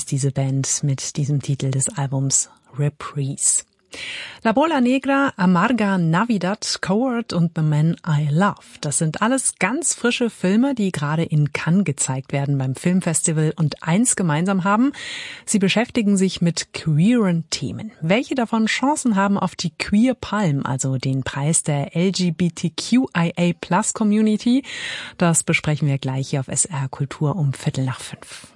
heißt diese Band mit diesem Titel des Albums Reprise. La Bola Negra, Amarga Navidad, Coward und The Man I Love. Das sind alles ganz frische Filme, die gerade in Cannes gezeigt werden beim Filmfestival und eins gemeinsam haben: sie beschäftigen sich mit queeren Themen. Welche davon Chancen haben auf die Queer Palm, also den Preis der LGBTQIA+ Community, das besprechen wir gleich hier auf SR Kultur um 4:45.